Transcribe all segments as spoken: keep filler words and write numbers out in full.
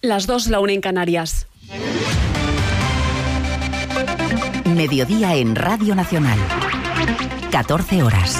Las dos, la una en Canarias. Mediodía en Radio Nacional. catorce horas.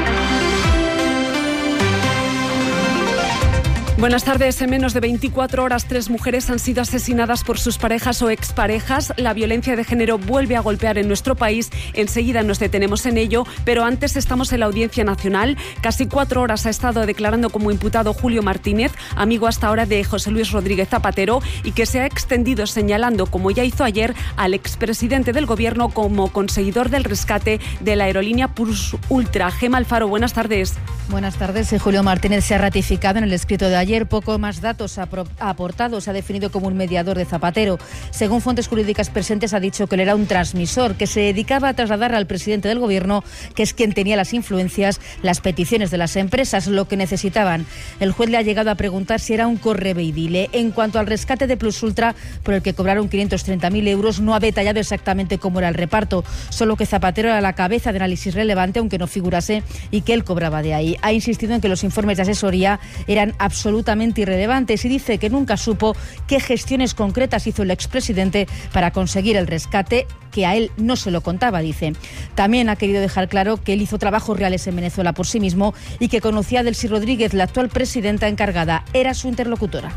Buenas tardes. En menos de veinticuatro horas, tres mujeres han sido asesinadas por sus parejas o exparejas. La violencia de género vuelve a golpear en nuestro país. Enseguida nos detenemos en ello, pero antes estamos en la Audiencia Nacional. Casi cuatro horas ha estado declarando como imputado Julio Martínez, amigo hasta ahora de José Luis Rodríguez Zapatero, y que se ha extendido señalando, como ya hizo ayer, al expresidente del Gobierno como conseguidor del rescate de la aerolínea Plus Ultra. Gema Alfaro, buenas tardes. Buenas tardes. Julio Martínez se ha ratificado en el escrito de ayer. Ayer poco más datos ha aportado, se ha definido como un mediador de Zapatero. Según fuentes jurídicas presentes, ha dicho que él era un transmisor, que se dedicaba a trasladar al presidente del Gobierno, que es quien tenía las influencias, las peticiones de las empresas, lo que necesitaban. El juez le ha llegado a preguntar si era un correveidile. En cuanto al rescate de Plus Ultra, por el que cobraron quinientos treinta mil euros, no ha detallado exactamente cómo era el reparto, solo que Zapatero era la cabeza de análisis relevante, aunque no figurase, y que él cobraba de ahí. Ha insistido en que los informes de asesoría eran absolutamente absolutamente irrelevantes y dice que nunca supo qué gestiones concretas hizo el expresidente para conseguir el rescate, que a él no se lo contaba, dice. También ha querido dejar claro que él hizo trabajos reales en Venezuela por sí mismo y que conocía a Delcy Rodríguez, la actual presidenta encargada. Era su interlocutora.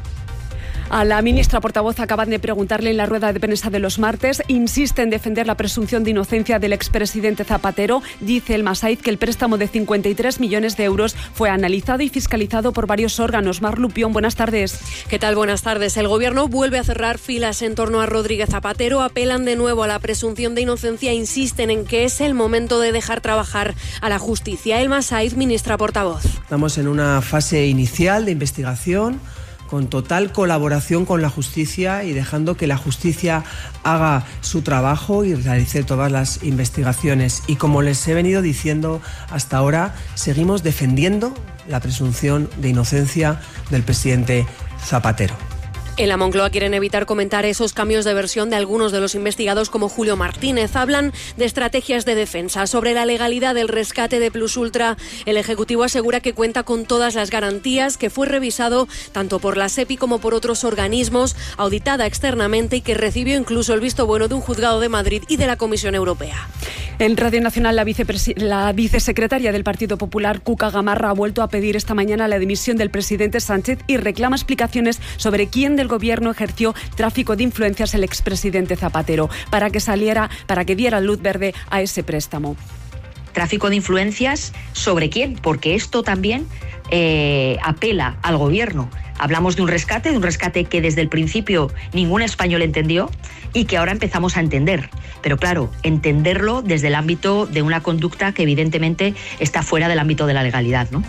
A la ministra portavoz acaban de preguntarle en la rueda de prensa de los martes. Insiste en defender la presunción de inocencia del expresidente Zapatero. Dice el Masaiz que el préstamo de cincuenta y tres millones de euros fue analizado y fiscalizado por varios órganos. Mar Lupión, buenas tardes. ¿Qué tal? Buenas tardes. El Gobierno vuelve a cerrar filas en torno a Rodríguez Zapatero. Apelan de nuevo a la presunción de inocencia e insisten en que es el momento de dejar trabajar a la justicia. El Masaiz, ministra portavoz. Estamos en una fase inicial de investigación, con total colaboración con la justicia y dejando que la justicia haga su trabajo y realice todas las investigaciones. Y como les he venido diciendo hasta ahora, seguimos defendiendo la presunción de inocencia del presidente Zapatero. En la Moncloa quieren evitar comentar esos cambios de versión de algunos de los investigados como Julio Martínez. Hablan de estrategias de defensa. Sobre la legalidad del rescate de Plus Ultra, el Ejecutivo asegura que cuenta con todas las garantías, que fue revisado tanto por la SEPI como por otros organismos, auditada externamente y que recibió incluso el visto bueno de un juzgado de Madrid y de la Comisión Europea. En Radio Nacional, la, vicepres- la vicesecretaria del Partido Popular, Cuca Gamarra, ha vuelto a pedir esta mañana la dimisión del presidente Sánchez y reclama explicaciones sobre quién del Gobierno ejerció tráfico de influencias el expresidente Zapatero para que saliera, para que diera luz verde a ese préstamo. ¿Tráfico de influencias sobre quién? Porque esto también eh, apela al Gobierno. Hablamos de un rescate, de un rescate que desde el principio ningún español entendió y que ahora empezamos a entender. Pero claro, entenderlo desde el ámbito de una conducta que evidentemente está fuera del ámbito de la legalidad, ¿no?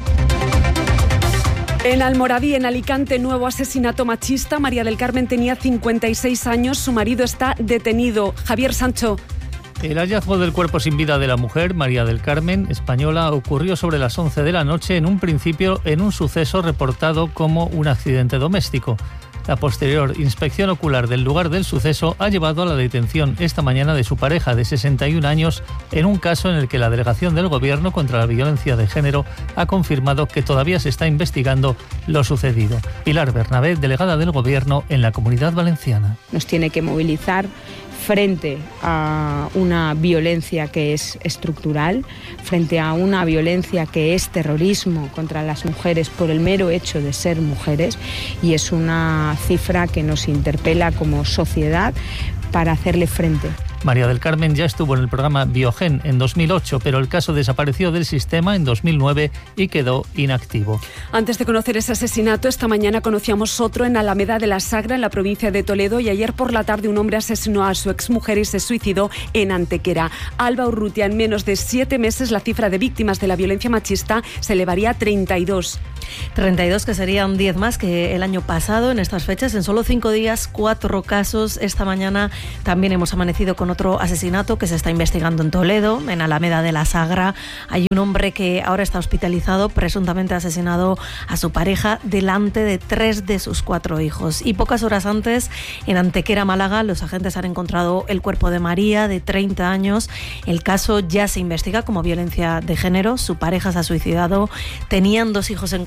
En Almoradí, en Alicante, nuevo asesinato machista. María del Carmen tenía cincuenta y seis años, su marido está detenido. Javier Sancho. El hallazgo del cuerpo sin vida de la mujer, María del Carmen, española, ocurrió sobre las once de la noche, en un principio en un suceso reportado como un accidente doméstico. La posterior inspección ocular del lugar del suceso ha llevado a la detención esta mañana de su pareja de sesenta y un años en un caso en el que la Delegación del Gobierno contra la Violencia de Género ha confirmado que todavía se está investigando lo sucedido. Pilar Bernabé, delegada del Gobierno en la Comunidad Valenciana. Nos tiene que movilizar frente a una violencia que es estructural, frente a una violencia que es terrorismo contra las mujeres por el mero hecho de ser mujeres, y es una cifra que nos interpela como sociedad para hacerle frente. María del Carmen ya estuvo en el programa Biogen en dos mil ocho, pero el caso desapareció del sistema en dos mil nueve y quedó inactivo. Antes de conocer ese asesinato, esta mañana conocíamos otro en Alameda de la Sagra, en la provincia de Toledo, y ayer por la tarde un hombre asesinó a su exmujer y se suicidó en Antequera. Alba Urrutia, en menos de siete meses la cifra de víctimas de la violencia machista se elevaría a treinta y dos. treinta y dos, que serían diez más que el año pasado en estas fechas. En solo cinco días, cuatro casos. Esta mañana también hemos amanecido con otro asesinato que se está investigando en Toledo, en Alameda de la Sagra. Hay un hombre que ahora está hospitalizado, presuntamente asesinado a su pareja delante de tres de sus cuatro hijos. Y pocas horas antes, en Antequera, Málaga, los agentes han encontrado el cuerpo de María, de treinta años. El caso ya se investiga como violencia de género. Su pareja se ha suicidado. Tenían dos hijos en común.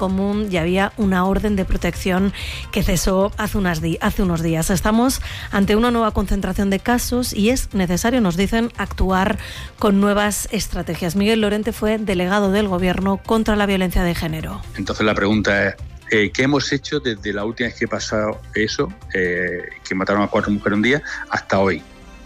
común y había una orden de protección que cesó hace, unas di- hace unos días. Estamos ante una nueva concentración de casos y es necesario, nos dicen, actuar con nuevas estrategias. Miguel Lorente fue delegado del Gobierno contra la violencia de género. Entonces la pregunta es, eh, ¿qué hemos hecho desde la última vez que pasó eso, eh, que mataron a cuatro mujeres un día, hasta hoy?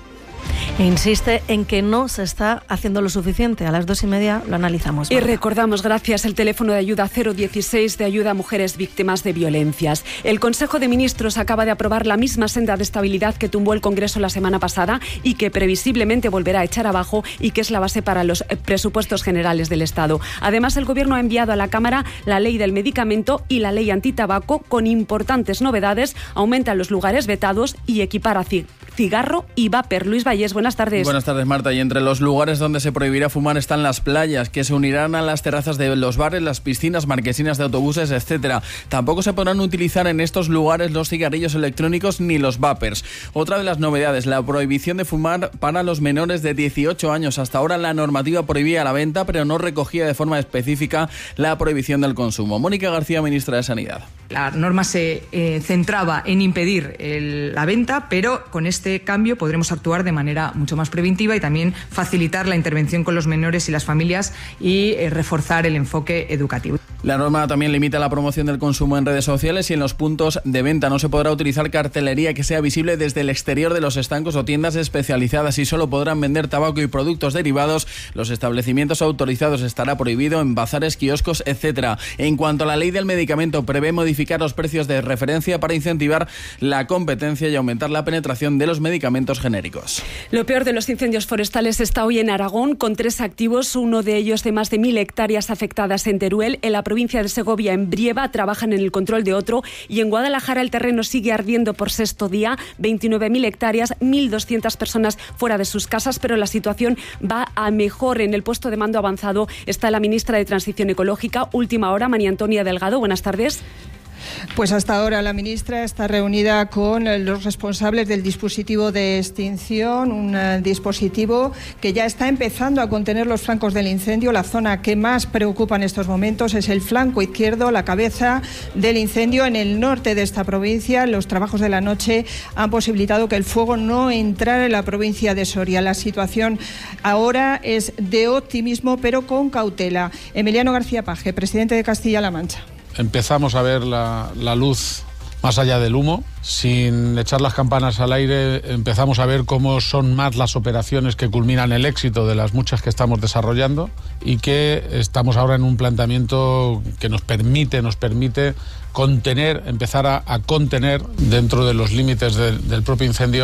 E insiste en que no se está haciendo lo suficiente. A las dos y media lo analizamos. Y Marta. recordamos, gracias, el teléfono de ayuda cero dieciséis de ayuda a mujeres víctimas de violencias. El Consejo de Ministros acaba de aprobar la misma senda de estabilidad que tumbó el Congreso la semana pasada y que previsiblemente volverá a echar abajo y que es la base para los presupuestos generales del Estado. Además, el Gobierno ha enviado a la Cámara la ley del medicamento y la ley antitabaco con importantes novedades. Aumentan los lugares vetados y equipara cigarro y vapor. Luis Vallés, buenas tardes. Buenas tardes, Marta. Y entre los lugares donde se prohibirá fumar están las playas, que se unirán a las terrazas de los bares, las piscinas, marquesinas de autobuses, etcétera. Tampoco se podrán utilizar en estos lugares los cigarrillos electrónicos ni los vapers. Otra de las novedades, la prohibición de fumar para los menores de dieciocho años. Hasta ahora la normativa prohibía la venta, pero no recogía de forma específica la prohibición del consumo. Mónica García, ministra de Sanidad. La norma se eh, centraba en impedir el, la venta, pero con este cambio podremos actuar de manera mucho más preventiva y también facilitar la intervención con los menores y las familias y eh, reforzar el enfoque educativo. La norma también limita la promoción del consumo en redes sociales y en los puntos de venta. No se podrá utilizar cartelería que sea visible desde el exterior de los estancos o tiendas especializadas y solo podrán vender tabaco y productos derivados. Los establecimientos autorizados estará prohibido en bazares, kioscos, etcétera. En cuanto a la ley del medicamento, prevé modificar los precios de referencia para incentivar la competencia y aumentar la penetración de los medicamentos genéricos. Lo peor de los incendios forestales está hoy en Aragón, con tres activos, uno de ellos de más de mil hectáreas afectadas en Teruel. En la provincia de Segovia, en Brieva, trabajan en el control de otro, y en Guadalajara el terreno sigue ardiendo por sexto día, veintinueve mil hectáreas, mil doscientas personas fuera de sus casas, pero la situación va a mejor. En el puesto de mando avanzado está la ministra de Transición Ecológica. Última hora, María Antonia Delgado, buenas tardes. Pues hasta ahora la ministra está reunida con los responsables del dispositivo de extinción, un uh, dispositivo que ya está empezando a contener los flancos del incendio. La zona que más preocupa en estos momentos es el flanco izquierdo, la cabeza del incendio en el norte de esta provincia. Los trabajos de la noche han posibilitado que el fuego no entrara en la provincia de Soria. La situación ahora es de optimismo, pero con cautela. Emiliano García Paje, presidente de Castilla-La Mancha. Empezamos a ver la, la luz más allá del humo. Sin echar las campanas al aire, empezamos a ver cómo son más las operaciones que culminan el éxito de las muchas que estamos desarrollando y que estamos ahora en un planteamiento que nos permite, nos permite contener, empezar a, a contener dentro de los límites de, del propio incendio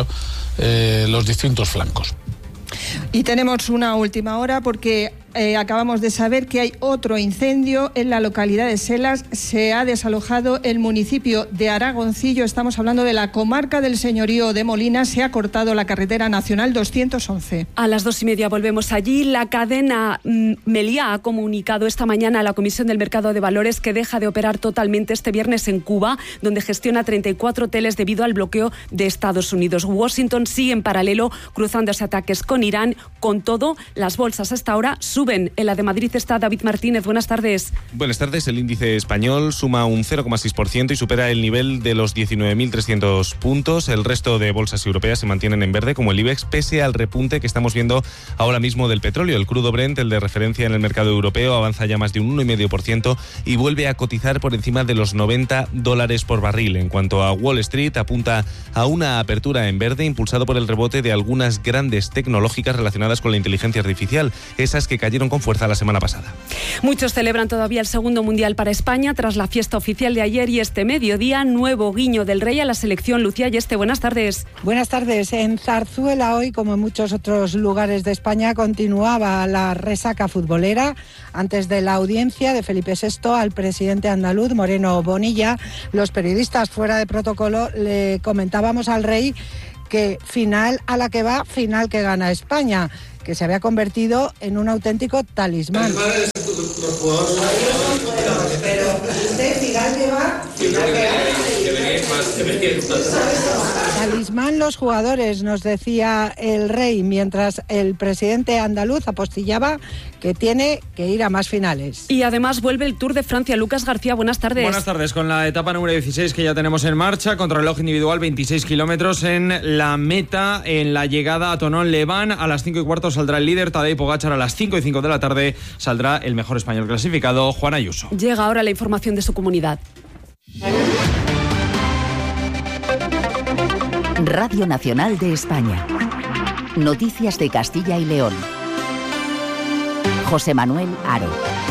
eh, los distintos flancos. Y tenemos una última hora porque eh, acabamos de saber que hay otro incendio en la localidad de Selas. Se ha desalojado el municipio de Aragoncillo. Estamos hablando de la comarca del Señorío de Molina. Se ha cortado la carretera nacional doscientos once. A las dos y media volvemos allí. La cadena mm, Meliá ha comunicado esta mañana a la Comisión del Mercado de Valores que deja de operar totalmente este viernes en Cuba, donde gestiona treinta y cuatro hoteles debido al bloqueo de Estados Unidos. Washington sigue en paralelo cruzándose ataques con Irán. Con todo, las bolsas hasta ahora suben. En la de Madrid está David Martínez. Buenas tardes. Buenas tardes. El índice español suma un cero coma seis por ciento y supera el nivel de los diecinueve mil trescientos puntos. El resto de bolsas europeas se mantienen en verde, como el IBEX, pese al repunte que estamos viendo ahora mismo del petróleo. El crudo Brent, el de referencia en el mercado europeo, avanza ya más de un uno coma cinco por ciento y vuelve a cotizar por encima de los noventa dólares por barril. En cuanto a Wall Street, apunta a una apertura en verde, impulsado por el rebote de algunas grandes tecnológicas relacionadas con la inteligencia artificial, esas que cayeron con fuerza la semana pasada. Muchos celebran todavía el segundo mundial para España tras la fiesta oficial de ayer y este mediodía, nuevo guiño del Rey a la selección. Lucía Yeste, buenas tardes. Buenas tardes. En Zarzuela hoy, como en muchos otros lugares de España, continuaba la resaca futbolera antes de la audiencia de Felipe sexto al presidente andaluz Moreno Bonilla. Los periodistas fuera de protocolo le comentábamos al Rey que final a la que va, final que gana España, que se había convertido en un auténtico talismán. Pero usted final que va, final que gana. Talismán los jugadores, nos decía el Rey, mientras el presidente andaluz apostillaba que tiene que ir a más finales. Y además vuelve el Tour de Francia. Lucas García, buenas tardes. Buenas tardes, con la etapa número dieciséis que ya tenemos en marcha, contrarreloj individual, veintiséis kilómetros en la meta, en la llegada a Tonon-Leván. A las cinco y cuarto saldrá el líder Tadej Pogačar, a las cinco y cinco de la tarde saldrá el mejor español clasificado, Juan Ayuso. Llega ahora la información de su comunidad. Radio Nacional de España. Noticias de Castilla y León. José Manuel Aro.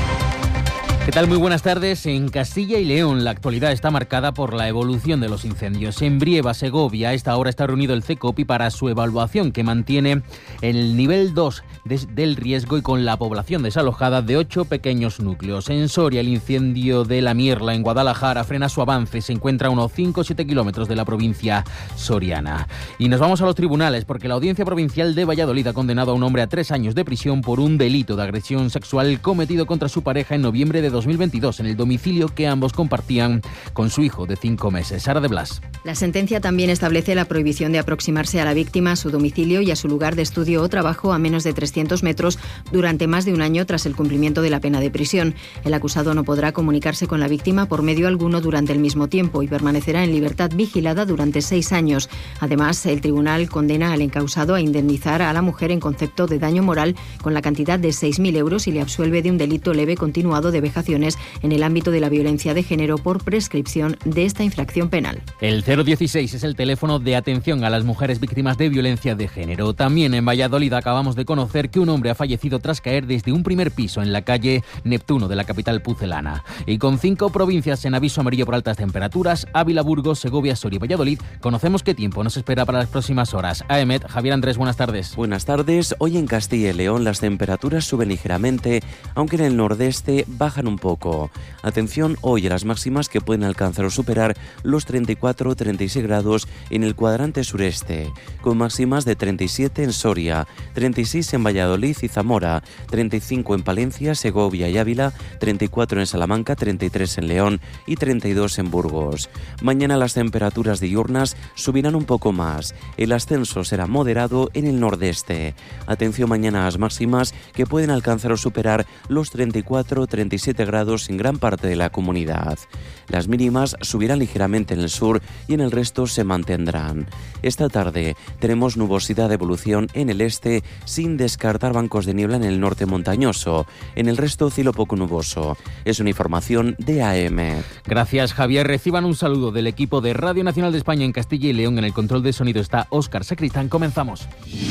¿Qué tal? Muy buenas tardes. En Castilla y León la actualidad está marcada por la evolución de los incendios. En Brieva, Segovia, a esta hora está reunido el CECOPI para su evaluación, que mantiene el nivel dos del riesgo y con la población desalojada de ocho pequeños núcleos. En Soria, el incendio de La Mierla, en Guadalajara, frena su avance. Se encuentra a unos cinco o siete kilómetros de la provincia soriana. Y nos vamos a los tribunales, porque la Audiencia Provincial de Valladolid ha condenado a un hombre a tres años de prisión por un delito de agresión sexual cometido contra su pareja en noviembre de dos mil veintidós en el domicilio que ambos compartían con su hijo de cinco meses. Sara de Blas. La sentencia también establece la prohibición de aproximarse a la víctima, a su domicilio y a su lugar de estudio o trabajo a menos de trescientos metros durante más de un año tras el cumplimiento de la pena de prisión. El acusado no podrá comunicarse con la víctima por medio alguno durante el mismo tiempo y permanecerá en libertad vigilada durante seis años. Además, el tribunal condena al encausado a indemnizar a la mujer en concepto de daño moral con la cantidad de seis mil euros y le absuelve de un delito leve continuado de vejación en el ámbito de la violencia de género por prescripción de esta infracción penal. El cero dieciséis es el teléfono de atención a las mujeres víctimas de violencia de género. También en Valladolid acabamos de conocer que un hombre ha fallecido tras caer desde un primer piso en la calle Neptuno de la capital pucelana. Y con cinco provincias en aviso amarillo por altas temperaturas, Ávila, Burgos, Segovia, Soria y Valladolid, conocemos qué tiempo nos espera para las próximas horas. A E M E T, Javier Andrés, buenas tardes. Buenas tardes. Hoy en Castilla y León las temperaturas suben ligeramente, aunque en el nordeste bajan un poco. Atención hoy a las máximas que pueden alcanzar o superar los treinta y cuatro a treinta y seis grados en el cuadrante sureste, con máximas de treinta y siete en Soria, treinta y seis en Valladolid y Zamora, treinta y cinco en Palencia, Segovia y Ávila, treinta y cuatro en Salamanca, treinta y tres en León y treinta y dos en Burgos. Mañana las temperaturas diurnas subirán un poco más. El ascenso será moderado en el nordeste. Atención mañana a las máximas que pueden alcanzar o superar los treinta y cuatro a treinta y siete grados en gran parte de la comunidad. Las mínimas subirán ligeramente en el sur y en el resto se mantendrán. Esta tarde tenemos nubosidad de evolución en el este, sin descartar bancos de niebla en el norte montañoso. En el resto, cielo poco nuboso. Es una información de A M. Gracias, Javier. Reciban un saludo del equipo de Radio Nacional de España en Castilla y León. En el control de sonido está Óscar Sacristán. Comenzamos.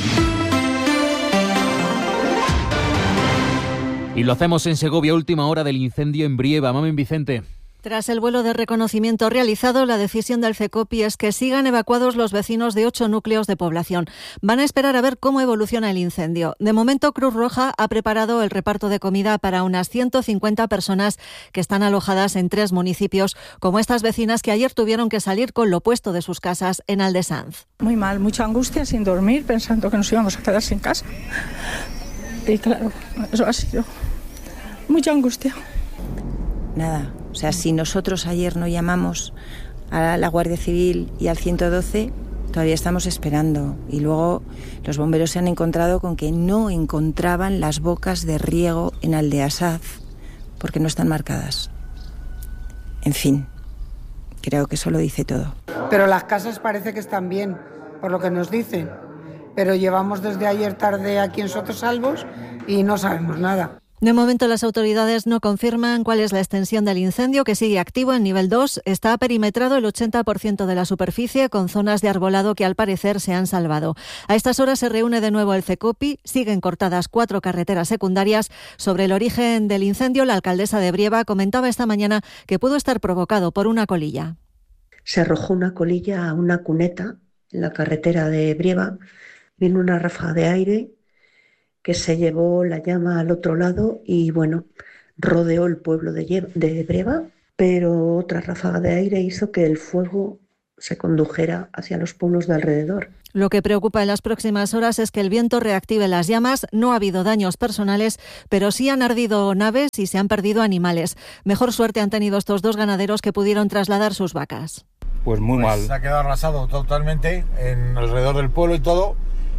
Y lo hacemos en Segovia, última hora del incendio en Brieva. Mamen Vicente. Tras el vuelo de reconocimiento realizado, la decisión del CECOPI es que sigan evacuados los vecinos de ocho núcleos de población. Van a esperar a ver cómo evoluciona el incendio. De momento, Cruz Roja ha preparado el reparto de comida para unas ciento cincuenta personas que están alojadas en tres municipios, como estas vecinas que ayer tuvieron que salir con lo puesto de sus casas en Aldesanz. Muy mal, mucha angustia, sin dormir, pensando que nos íbamos a quedar sin casa. Y claro, eso ha sido mucha angustia. Nada, o sea, si nosotros ayer no llamamos a la Guardia Civil y al ciento doce, todavía estamos esperando. Y luego los bomberos se han encontrado con que no encontraban las bocas de riego en Aldeasaz, porque no están marcadas. En fin, creo que eso lo dice todo. Pero las casas parece que están bien, por lo que nos dicen. Pero llevamos desde ayer tarde aquí en Sotosalvos y no sabemos nada. De momento, las autoridades no confirman cuál es la extensión del incendio, que sigue activo en nivel dos. Está perimetrado el ochenta por ciento de la superficie, con zonas de arbolado que al parecer se han salvado. A estas horas se reúne de nuevo el CECOPI. Siguen cortadas cuatro carreteras secundarias. Sobre el origen del incendio, la alcaldesa de Brieva comentaba esta mañana que pudo estar provocado por una colilla. Se arrojó una colilla a una cuneta en la carretera de Brieva. Vino una ráfaga de aire que se llevó la llama al otro lado y, bueno, rodeó el pueblo de, Ye- de Brieva, pero otra ráfaga de aire hizo que el fuego se condujera hacia los pueblos de alrededor. Lo que preocupa en las próximas horas es que el viento reactive las llamas. No ha habido daños personales, pero sí han ardido naves y se han perdido animales. Mejor suerte han tenido estos dos ganaderos que pudieron trasladar sus vacas. pues muy pues mal. Se ha quedado arrasado totalmente en alrededor del pueblo y todo.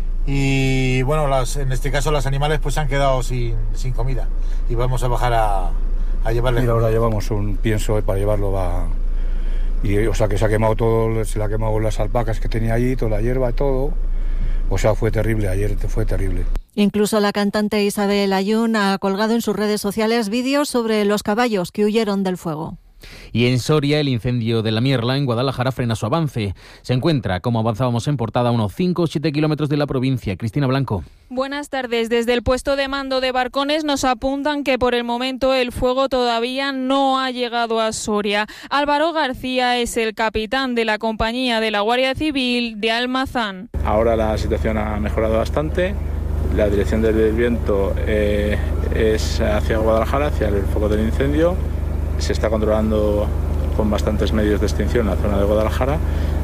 Y bueno, las, en este caso los animales pues se han quedado sin, sin comida. Y vamos a bajar a, a llevarles. Mira, ahora llevamos un pienso para llevarlo va. Y, o sea, que se ha quemado todo, se le ha quemado las alpacas que tenía allí, toda la hierba y todo. O sea, fue terrible, ayer fue terrible. Incluso la cantante Isabel Ayun ha colgado en sus redes sociales vídeos sobre los caballos que huyeron del fuego. Y en Soria, el incendio de la Mierla, en Guadalajara, frena su avance. Se encuentra, como avanzábamos en portada, a unos cinco o siete kilómetros de la provincia. Cristina Blanco. Buenas tardes. Desde el puesto de mando de Barcones nos apuntan que por el momento el fuego todavía no ha llegado a Soria. Álvaro García es el capitán de la compañía de la Guardia Civil de Almazán. Ahora la situación ha mejorado bastante. La dirección del viento eh, es hacia Guadalajara, hacia el foco del incendio. Se está controlando con bastantes medios de extinción en la zona de Guadalajara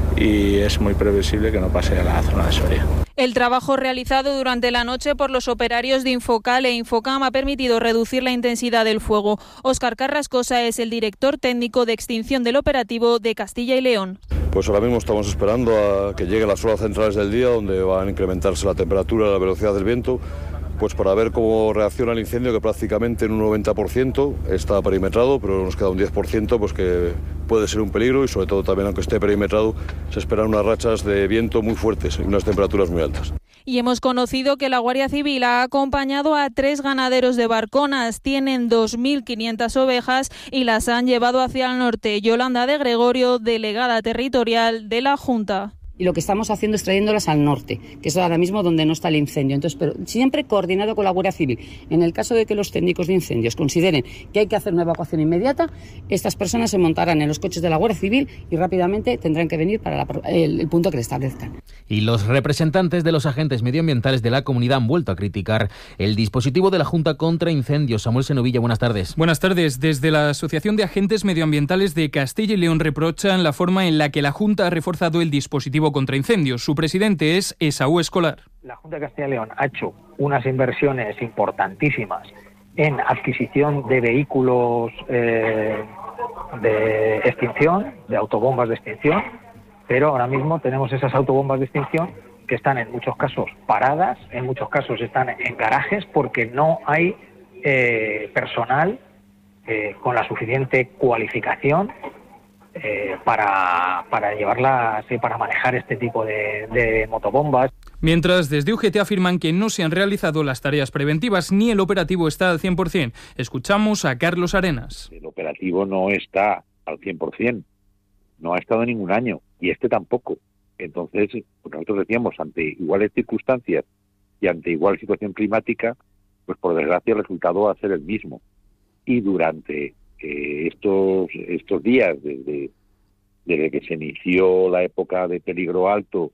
y es muy previsible que no pase a la zona de Soria. El trabajo realizado durante la noche por los operarios de Infocal e Infocam ha permitido reducir la intensidad del fuego. Óscar Carrascosa es el director técnico de extinción del operativo de Castilla y León. Pues ahora mismo estamos esperando a que lleguen las horas centrales del día, donde van a incrementarse la temperatura y la velocidad del viento, pues para ver cómo reacciona el incendio, que prácticamente en un noventa por ciento está perimetrado, pero nos queda un diez por ciento pues que puede ser un peligro, y sobre todo también, aunque esté perimetrado, se esperan unas rachas de viento muy fuertes y unas temperaturas muy altas. Y hemos conocido que la Guardia Civil ha acompañado a tres ganaderos de Barconas. Tienen dos mil quinientas ovejas y las han llevado hacia el norte. Yolanda de Gregorio, delegada territorial de la Junta. Y lo que estamos haciendo es trayéndolas al norte, que es ahora mismo donde no está el incendio. Entonces, pero siempre coordinado con la Guardia Civil. En el caso de que los técnicos de incendios consideren que hay que hacer una evacuación inmediata, estas personas se montarán en los coches de la Guardia Civil y rápidamente tendrán que venir para la, el, el punto que le establezcan. Y los representantes de los agentes medioambientales de la comunidad han vuelto a criticar el dispositivo de la Junta contra Incendios. Samuel Senovilla, buenas tardes. Buenas tardes. Desde la Asociación de Agentes Medioambientales de Castilla y León reprochan la forma en la que la Junta ha reforzado el dispositivo contra incendios. Su presidente es Esaú Escolar. La Junta de Castilla y León ha hecho unas inversiones importantísimas en adquisición de vehículos eh, de extinción, de autobombas de extinción, pero ahora mismo tenemos esas autobombas de extinción que están en muchos casos paradas, en muchos casos están en garajes porque no hay eh, personal eh, con la suficiente cualificación Eh, para, para llevarlas, eh, para manejar este tipo de, de motobombas. Mientras, desde U G T afirman que no se han realizado las tareas preventivas ni el operativo está al cien por ciento. Escuchamos a Carlos Arenas. El operativo no está al cien por ciento, no ha estado ningún año, y este tampoco. Entonces, nosotros decíamos, ante iguales circunstancias y ante igual situación climática, pues por desgracia el resultado va a ser el mismo. Y durante Eh, estos estos días desde desde que se inició la época de peligro alto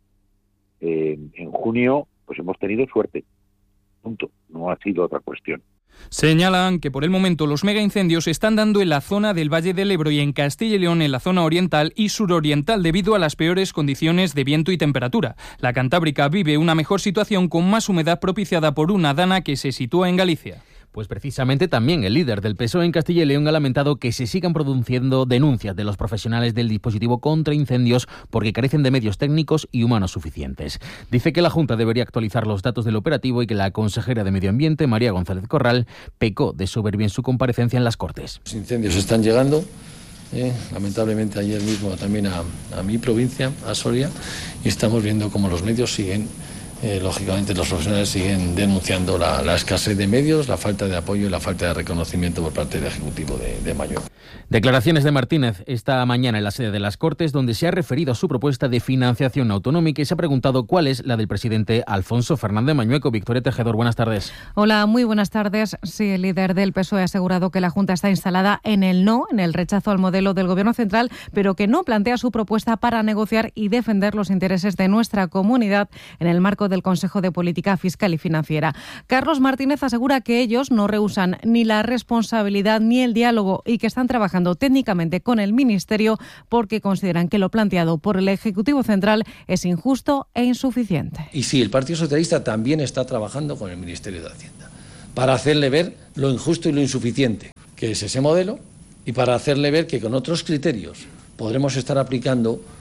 eh, en junio, pues hemos tenido suerte, punto, no ha sido otra cuestión. Señalan que por el momento los megaincendios se están dando en la zona del Valle del Ebro y en Castilla y León en la zona oriental y suroriental debido a las peores condiciones de viento y temperatura. La Cantábrica vive una mejor situación con más humedad propiciada por una dana que se sitúa en Galicia. Pues precisamente también el líder del P S O E en Castilla y León ha lamentado que se sigan produciendo denuncias de los profesionales del dispositivo contra incendios porque carecen de medios técnicos y humanos suficientes. Dice que la Junta debería actualizar los datos del operativo y que la consejera de Medio Ambiente, María González Corral, pecó de soberbia en su comparecencia en las Cortes. Los incendios están llegando, eh, lamentablemente ayer mismo también a, a mi provincia, a Soria, y estamos viendo cómo los medios siguen Eh, lógicamente los profesionales siguen denunciando la, la escasez de medios, la falta de apoyo y la falta de reconocimiento por parte del Ejecutivo de, de Mañueco. Declaraciones de Martínez esta mañana en la sede de las Cortes, donde se ha referido a su propuesta de financiación autonómica y se ha preguntado cuál es la del presidente Alfonso Fernández Mañueco. Victoria Tejedor, buenas tardes. Hola, muy buenas tardes. Sí, el líder del P S O E ha asegurado que la Junta está instalada en el no, en el rechazo al modelo del Gobierno central, pero que no plantea su propuesta para negociar y defender los intereses de nuestra comunidad en el marco del Consejo de Política Fiscal y Financiera. Carlos Martínez asegura que ellos no rehusan ni la responsabilidad ni el diálogo y que están trabajando técnicamente con el Ministerio porque consideran que lo planteado por el Ejecutivo Central es injusto e insuficiente. Y sí, el Partido Socialista también está trabajando con el Ministerio de Hacienda para hacerle ver lo injusto y lo insuficiente que es ese modelo y para hacerle ver que con otros criterios podremos estar aplicando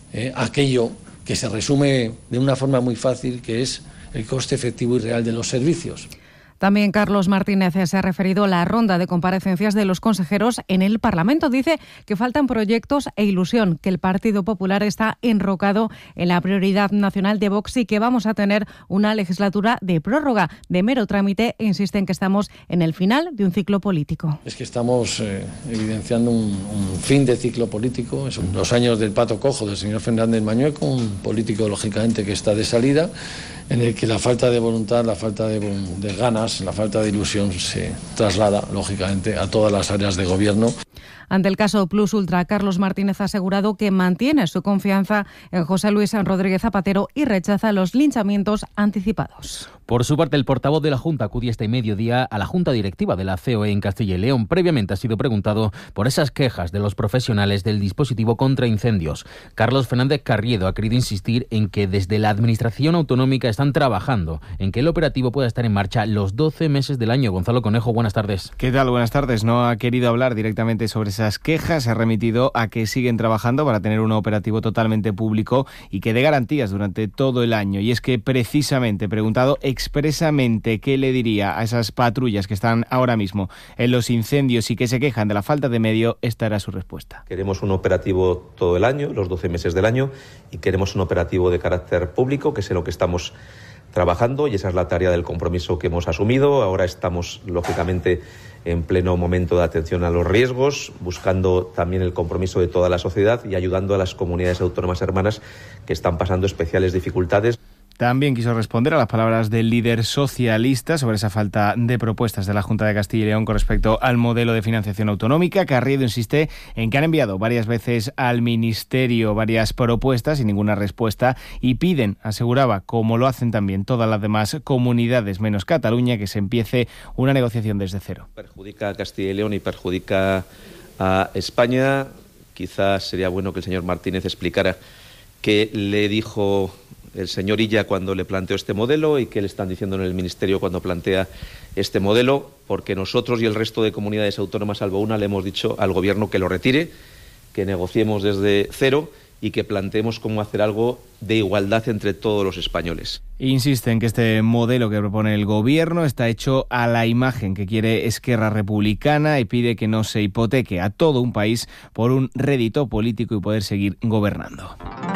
eh, aquello que se resume de una forma muy fácil, que es el coste efectivo y real de los servicios. También Carlos Martínez se ha referido a la ronda de comparecencias de los consejeros en el Parlamento. Dice que faltan proyectos e ilusión, que el Partido Popular está enrocado en la prioridad nacional de Vox y que vamos a tener una legislatura de prórroga, de mero trámite, e insiste en que estamos en el final de un ciclo político. Es que estamos eh, evidenciando un, un fin de ciclo político. Son los años del pato cojo del señor Fernández Mañueco, un político lógicamente que está de salida, en el que la falta de voluntad, la falta de, de ganas, la falta de ilusión se traslada, lógicamente, a todas las áreas de gobierno. Ante el caso Plus Ultra, Carlos Martínez ha asegurado que mantiene su confianza en José Luis Rodríguez Zapatero y rechaza los linchamientos anticipados. Por su parte, el portavoz de la Junta acudía este mediodía a la Junta Directiva de la C O E en Castilla y León. Previamente ha sido preguntado por esas quejas de los profesionales del dispositivo contra incendios. Carlos Fernández Carriedo ha querido insistir en que desde la Administración Autonómica están trabajando en que el operativo pueda estar en marcha los doce meses del año. Gonzalo Conejo, buenas tardes. ¿Qué tal? Buenas tardes. No ha querido hablar directamente sobre esas quejas. Se ha remitido a que siguen trabajando para tener un operativo totalmente público y que dé garantías durante todo el año. Y es que precisamente, preguntado expresamente qué le diría a esas patrullas que están ahora mismo en los incendios y que se quejan de la falta de medio, esta era su respuesta. Queremos un operativo todo el año, los doce meses del año, y queremos un operativo de carácter público, que es en lo que estamos trabajando, y esa es la tarea del compromiso que hemos asumido. Ahora estamos, lógicamente, en pleno momento de atención a los riesgos, buscando también el compromiso de toda la sociedad y ayudando a las comunidades autónomas hermanas que están pasando especiales dificultades. También quiso responder a las palabras del líder socialista sobre esa falta de propuestas de la Junta de Castilla y León con respecto al modelo de financiación autonómica. Carriedo insiste en que han enviado varias veces al Ministerio varias propuestas y ninguna respuesta, y piden, aseguraba, como lo hacen también todas las demás comunidades menos Cataluña, que se empiece una negociación desde cero. Perjudica a Castilla y León y perjudica a España. Quizás sería bueno que el señor Martínez explicara qué le dijo el señor Illa cuando le planteó este modelo y qué le están diciendo en el Ministerio cuando plantea este modelo, porque nosotros y el resto de comunidades autónomas, salvo una, le hemos dicho al Gobierno que lo retire, que negociemos desde cero y que planteemos cómo hacer algo de igualdad entre todos los españoles. Insiste en que este modelo que propone el Gobierno está hecho a la imagen que quiere Esquerra Republicana y pide que no se hipoteque a todo un país por un rédito político y poder seguir gobernando.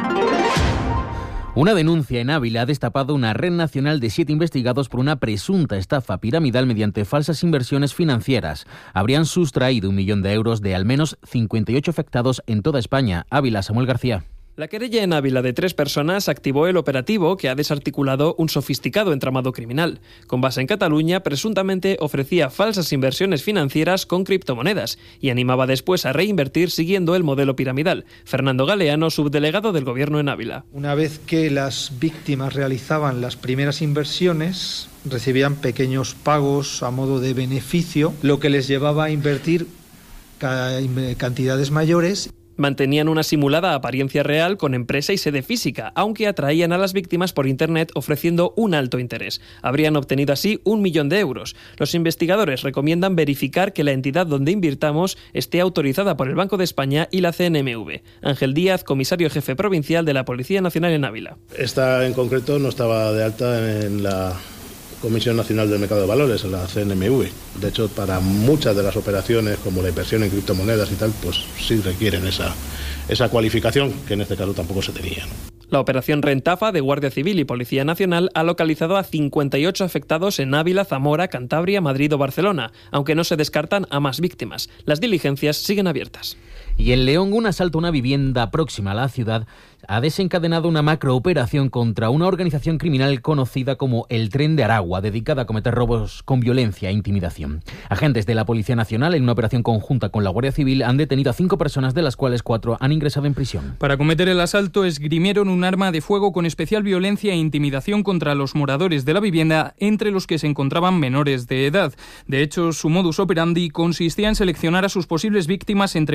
Una denuncia en Ávila ha destapado una red nacional de siete investigados por una presunta estafa piramidal mediante falsas inversiones financieras. Habrían sustraído un millón de euros de al menos cincuenta y ocho afectados en toda España. Ávila, Samuel García. La querella en Ávila de tres personas activó el operativo que ha desarticulado un sofisticado entramado criminal. Con base en Cataluña, presuntamente ofrecía falsas inversiones financieras con criptomonedas y animaba después a reinvertir siguiendo el modelo piramidal. Fernando Galeano, subdelegado del Gobierno en Ávila. Una vez que las víctimas realizaban las primeras inversiones, recibían pequeños pagos a modo de beneficio, lo que les llevaba a invertir cantidades mayores. Mantenían una simulada apariencia real con empresa y sede física, aunque atraían a las víctimas por Internet ofreciendo un alto interés. Habrían obtenido así un millón de euros. Los investigadores recomiendan verificar que la entidad donde invirtamos esté autorizada por el Banco de España y la C N M V. Ángel Díaz, comisario jefe provincial de la Policía Nacional en Ávila. Esta en concreto no estaba de alta en la Comisión Nacional del Mercado de Valores, la C N M V. De hecho, para muchas de las operaciones, como la inversión en criptomonedas y tal, pues sí requieren esa, esa cualificación, que en este caso tampoco se tenía, ¿no? La operación Rentafa de Guardia Civil y Policía Nacional ha localizado a cincuenta y ocho afectados en Ávila, Zamora, Cantabria, Madrid o Barcelona, aunque no se descartan a más víctimas. Las diligencias siguen abiertas. Y en León, un asalto a una vivienda próxima a la ciudad ha desencadenado una macrooperación contra una organización criminal conocida como el Tren de Aragua, dedicada a cometer robos con violencia e intimidación. Agentes de la Policía Nacional, en una operación conjunta con la Guardia Civil, han detenido a cinco personas, de las cuales cuatro han ingresado en prisión. Para cometer el asalto, esgrimieron un arma de fuego con especial violencia e intimidación contra los moradores de la vivienda, entre los que se encontraban menores de edad. De hecho, su modus operandi consistía en seleccionar a sus posibles víctimas entre personas de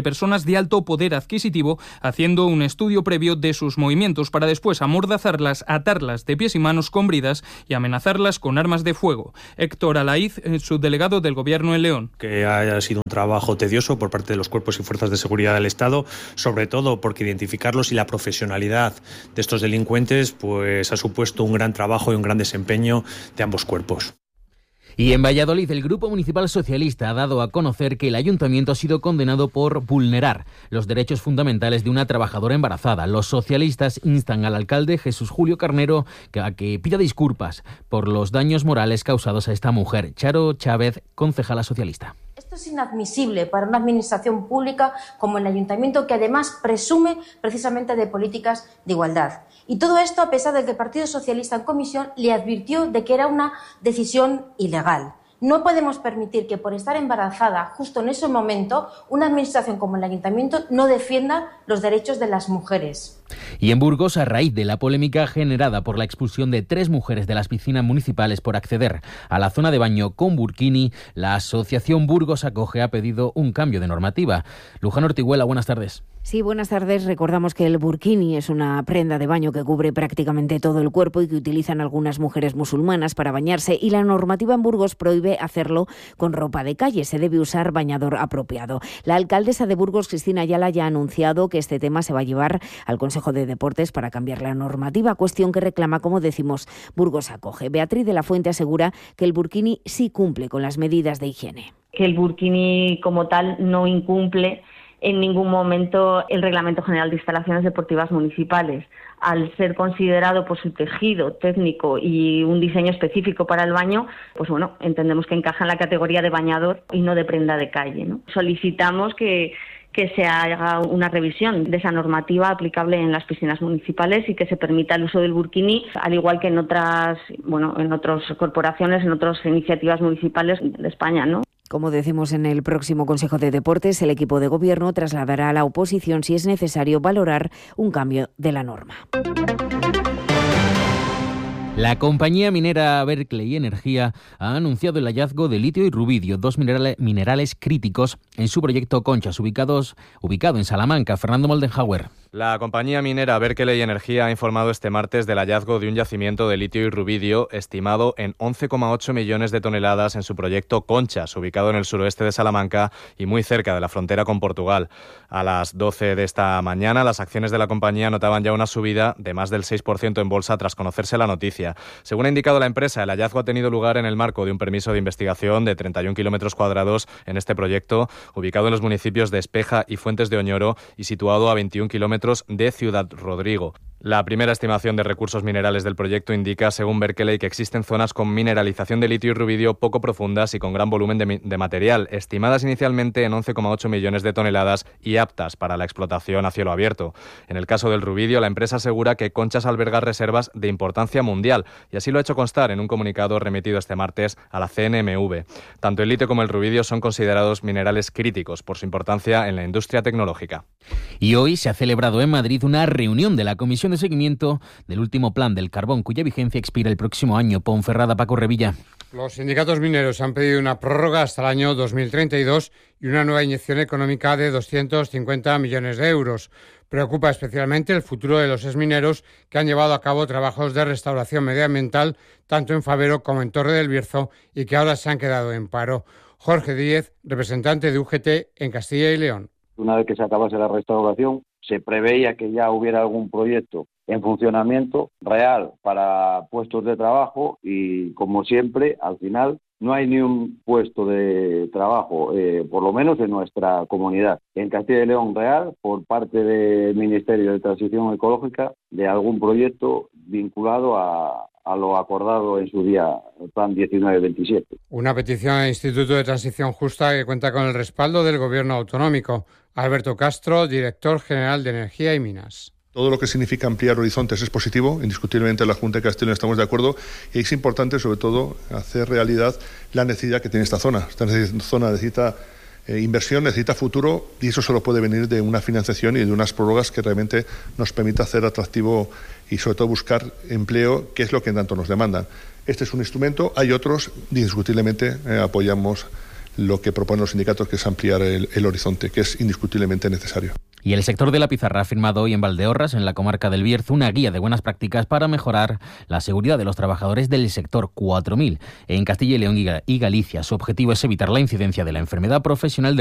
de alto poder adquisitivo, haciendo un estudio previo de sus movimientos para después amordazarlas, atarlas de pies y manos con bridas y amenazarlas con armas de fuego. Héctor Alaiz, subdelegado del Gobierno en León. Que haya sido un trabajo tedioso por parte de los cuerpos y fuerzas de seguridad del Estado, sobre todo porque identificarlos y la profesionalidad de estos delincuentes pues ha supuesto un gran trabajo y un gran desempeño de ambos cuerpos. Y en Valladolid, el Grupo Municipal Socialista ha dado a conocer que el ayuntamiento ha sido condenado por vulnerar los derechos fundamentales de una trabajadora embarazada. Los socialistas instan al alcalde Jesús Julio Carnero a que pida disculpas por los daños morales causados a esta mujer. Charo Chávez, concejala socialista. Esto es inadmisible para una administración pública como el ayuntamiento, que además presume precisamente de políticas de igualdad. Y todo esto a pesar de que el Partido Socialista en comisión le advirtió de que era una decisión ilegal. No podemos permitir que por estar embarazada justo en ese momento una administración como el ayuntamiento no defienda los derechos de las mujeres. Y en Burgos, a raíz de la polémica generada por la expulsión de tres mujeres de las piscinas municipales por acceder a la zona de baño con burkini, la asociación Burgos Acoge ha pedido un cambio de normativa. Luján Ortiguela, buenas tardes. Sí, buenas tardes. Recordamos que el burkini es una prenda de baño que cubre prácticamente todo el cuerpo y que utilizan algunas mujeres musulmanas para bañarse, y la normativa en Burgos prohíbe hacerlo con ropa de calle. Se debe usar bañador apropiado. La alcaldesa de Burgos, Cristina Ayala, ya ha anunciado que este tema se va a llevar al Consejo de Deportes para cambiar la normativa, cuestión que reclama, como decimos, Burgos Acoge. Beatriz de la Fuente asegura que el burkini sí cumple con las medidas de higiene. Que el burkini como tal no incumple en ningún momento el Reglamento General de Instalaciones Deportivas Municipales. Al ser considerado por su tejido técnico y un diseño específico para el baño, pues bueno, entendemos que encaja en la categoría de bañador y no de prenda de calle, ¿no? Solicitamos que que se haga una revisión de esa normativa aplicable en las piscinas municipales y que se permita el uso del burkini, al igual que en otras, bueno, en otras corporaciones, en otras iniciativas municipales de España, ¿no? Como decimos, en el próximo Consejo de Deportes, el equipo de gobierno trasladará a la oposición si es necesario valorar un cambio de la norma. La compañía minera Berkeley Energía ha anunciado el hallazgo de litio y rubidio, dos minerales, minerales críticos, en su proyecto Conchas, ubicados, ubicado en Salamanca. Fernando Moldenhauer. La compañía minera Berkeley Energía ha informado este martes del hallazgo de un yacimiento de litio y rubidio estimado en once coma ocho millones de toneladas en su proyecto Conchas, ubicado en el suroeste de Salamanca y muy cerca de la frontera con Portugal. A las doce de esta mañana, las acciones de la compañía notaban ya una subida de más del seis por ciento en bolsa tras conocerse la noticia. Según ha indicado la empresa, el hallazgo ha tenido lugar en el marco de un permiso de investigación de treinta y un kilómetros cuadrados en este proyecto, ubicado en los municipios de Espeja y Fuentes de Oñoro y situado a veintiún kilómetros de Ciudad Rodrigo. La primera estimación de recursos minerales del proyecto indica, según Berkeley, que existen zonas con mineralización de litio y rubidio poco profundas y con gran volumen de, de material, estimadas inicialmente en once coma ocho millones de toneladas y aptas para la explotación a cielo abierto. En el caso del rubidio, la empresa asegura que Conchas alberga reservas de importancia mundial y así lo ha hecho constar en un comunicado remitido este martes a la C N M V. Tanto el litio como el rubidio son considerados minerales críticos por su importancia en la industria tecnológica. Y hoy se ha celebrado en Madrid una reunión de la Comisión de seguimiento del último plan del carbón, cuya vigencia expira el próximo año. Ponferrada, Paco Revilla. Los sindicatos mineros han pedido una prórroga hasta el año dos mil treinta y dos y una nueva inyección económica de doscientos cincuenta millones de euros. Preocupa especialmente el futuro de los exmineros que han llevado a cabo trabajos de restauración medioambiental tanto en Favero como en Torre del Bierzo y que ahora se han quedado en paro. Jorge Díez, representante de U G T en Castilla y León. Una vez que se acabase la restauración, se preveía que ya hubiera algún proyecto en funcionamiento real para puestos de trabajo y, como siempre, al final no hay ni un puesto de trabajo, eh, por lo menos en nuestra comunidad, en Castilla y León real, por parte del Ministerio de Transición Ecológica, de algún proyecto vinculado a, a lo acordado en su día, el Plan diecinueve veintisiete. Una petición al Instituto de Transición Justa que cuenta con el respaldo del Gobierno autonómico. Alberto Castro, director general de Energía y Minas. Todo lo que significa ampliar horizontes es positivo, indiscutiblemente en la Junta de Castilla y León estamos de acuerdo, y es importante sobre todo hacer realidad la necesidad que tiene esta zona. Esta zona necesita eh, inversión, necesita futuro, y eso solo puede venir de una financiación y de unas prórrogas que realmente nos permita hacer atractivo y sobre todo buscar empleo, que es lo que tanto nos demandan. Este es un instrumento, hay otros, indiscutiblemente eh, apoyamos lo que proponen los sindicatos, que es ampliar el, el horizonte, que es indiscutiblemente necesario. Y el sector de la pizarra ha firmado hoy en Valdeorras, en la comarca del Bierzo, una guía de buenas prácticas para mejorar la seguridad de los trabajadores del sector, cuatro mil en Castilla y León y Galicia. Su objetivo es evitar la incidencia de la enfermedad profesional de